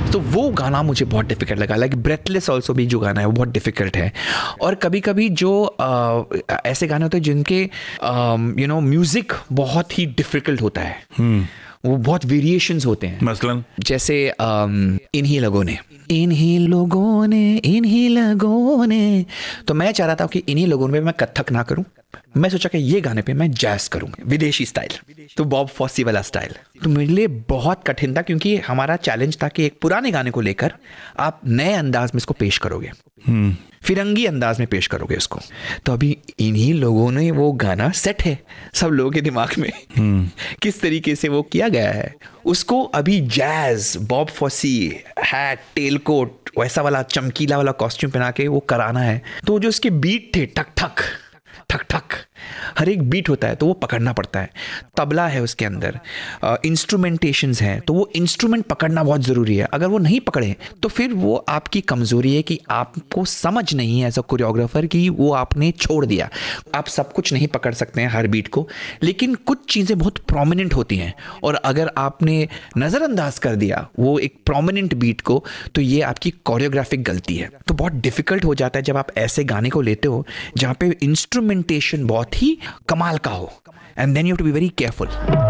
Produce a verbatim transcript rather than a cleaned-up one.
तो वो गाना मुझे बहुत डिफिकल्ट लगा। लाइक ब्रेथलेस ऑल्सो भी जो गाना है वो बहुत डिफिकल्ट है। और कभी कभी जो uh, ऐसे गाने होते हैं जिनके यू नो म्यूजिक बहुत ही डिफिकल्ट होता है, hmm. वो बहुत वेरिएशंस होते हैं। मसलन जैसे um, इन्हीं लोगों ने इन्हीं लोगों ने इन्हीं लोगों ने, तो मैं चाह रहा था कि इन्हीं लोगों में मैं कथक ना करूं, मैं सोचा कि ये गाने पे मैं जैज करूंगा, विदेशी स्टाइल, तो बॉब फॉसी वाला स्टाइल। तो मेरे लिए बहुत कठिन था क्योंकि हमारा चैलेंज था कि एक पुराने गाने को लेकर आप नए अंदाज में इसको पेश करोगे, hmm. फिरंगी अंदाज में पेश करोगे उसको। तो अभी इन्हीं लोगों ने वो गाना सेट है सब लोगों के दिमाग में, hmm. किस तरीके से वो किया गया है उसको अभी jazz, Bob FOSSEE, hat, tell coat, वैसा वाला चमकीला वाला कॉस्ट्यूम पहना के वो कराना है। तो जो उसके बीट थे, ठक ठक ठक ठक, हर एक बीट होता है तो वो पकड़ना पड़ता है। तबला है उसके अंदर, इंस्ट्रूमेंटेशंस हैं, तो वो इंस्ट्रूमेंट पकड़ना बहुत ज़रूरी है। अगर वो नहीं पकड़े तो फिर वो आपकी कमज़ोरी है कि आपको समझ नहीं है एज अ कोरियोग्राफर कि वो आपने छोड़ दिया। आप सब कुछ नहीं पकड़ सकते हैं हर बीट को, लेकिन कुछ चीज़ें बहुत प्रोमिनेंट होती हैं और अगर आपने नज़रअंदाज कर दिया वो एक प्रोमिनेंट बीट को, तो ये आपकी कोरियोग्राफिक गलती है। तो बहुत डिफ़िकल्ट हो जाता है जब आप ऐसे गाने को लेते हो जहाँ पे इंस्ट्रूमेंटेशन बहुत ही कमाल का हो, and then you have to be very careful.